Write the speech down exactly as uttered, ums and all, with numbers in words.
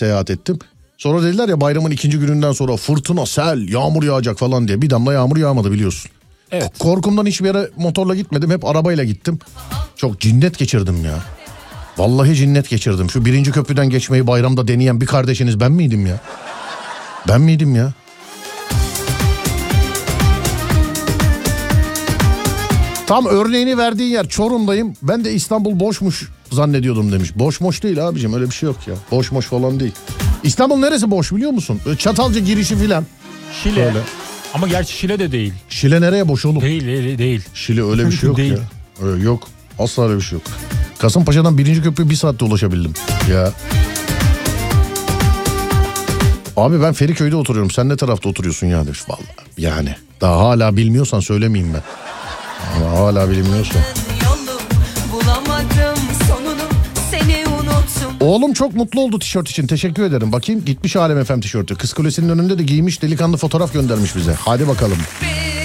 seyahat ettim. Sonra dediler ya bayramın ikinci gününden sonra fırtına, sel, yağmur yağacak falan diye. Bir damla yağmur yağmadı biliyorsun. Evet. Korkumdan hiçbir yere motorla gitmedim. Hep arabayla gittim. Çok cinnet geçirdim ya. Vallahi cinnet geçirdim. Şu birinci köprüden geçmeyi bayramda deneyen bir kardeşiniz ben miydim ya? Ben miydim ya? Tam örneğini verdiğin yer Çorum'dayım. Ben de İstanbul boşmuş zannediyordum demiş. Boş moş değil abicim, öyle bir şey yok ya. Boş moş falan değil. İstanbul neresi boş biliyor musun? Çatalca girişi filan. Şile. Öyle. Ama gerçi Şile de değil. Şile nereye boş oğlum? Değil değil değil. Şile öyle bir şey yok Değil. ya. Öyle yok. Asla öyle bir şey yok. Kasımpaşa'dan birinci köprüye bir saatte ulaşabildim. Ya. Abi ben Feriköy'de oturuyorum. Sen ne tarafta oturuyorsun ya demiş. Vallahi yani. Daha hala bilmiyorsan söylemeyeyim ben. Ama hala bilmiyorsan. Oğlum çok mutlu oldu tişört için. Teşekkür ederim. Bakayım gitmiş Alem F M tişörtü. Kız Kulesi'nin önünde de giymiş, delikanlı fotoğraf göndermiş bize. Hadi bakalım.